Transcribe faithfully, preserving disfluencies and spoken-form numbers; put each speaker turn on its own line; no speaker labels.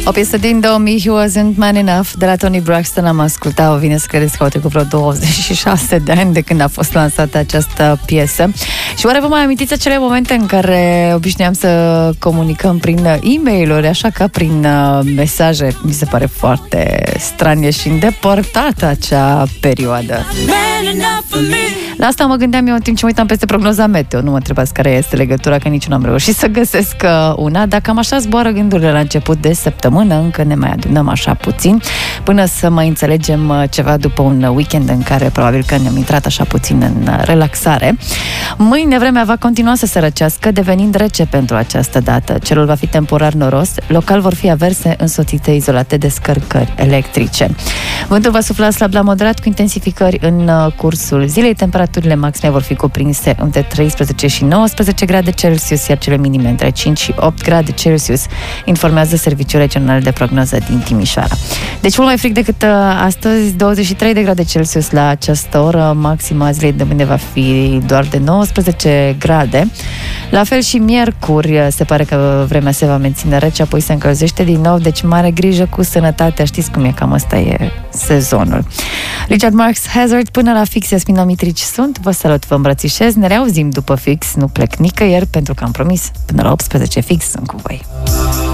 O piesă din două mii, He Wasn't Man Enough, de la Toni Braxton. Am ascultat-o, vine să credeți că au trecut vreo douăzeci și șase de ani de când a fost lansată această piesă. Și oare vă mai amintiți acele momente în care obișnuiam să comunicăm prin e-mail-uri, așa ca prin mesaje? Mi se pare foarte stranie și îndepărtată acea perioadă. La asta mă gândeam eu în timp ce mă uitam peste prognoza meteo. Nu mă întrebați care este legătura, că nici nu am reușit să găsesc una. Dacă cam așa zboară gândurile la început de săptămână, încă ne mai adunăm așa puțin, până să mai înțelegem ceva după un weekend în care probabil că ne-am intrat așa puțin în relaxare. Mâine vremea va continua să se răcească, devenind rece pentru această dată. Cerul va fi temporar noros, local vor fi averse însoțite izolate de scărcări electrice. Vântul va sufla slab la moderat cu intensificări în cursul zilei. Temperaturile maxime vor fi cuprinse între treisprezece și nouăsprezece grade Celsius, iar cele minime între cinci și opt grade Celsius, informează Serviciul Regional de Prognoză din Timișoara. Deci mult mai frig decât astăzi, douăzeci și trei de grade Celsius la această oră, maxima zilei de mâine va fi doar de nouăsprezece grade. La fel și miercuri, se pare că vremea se va menține rece, apoi se încălzește din nou, deci mare grijă cu sănătatea, știți cum e, cam ăsta e sezonul. Richard Marx, Hazard, până la fix, Iasmina Mitrici sunt, vă salut, vă îmbrățișez, ne reauzim după fix, nu plec nicăieri, pentru că am promis, până la optsprezece fix sunt cu voi.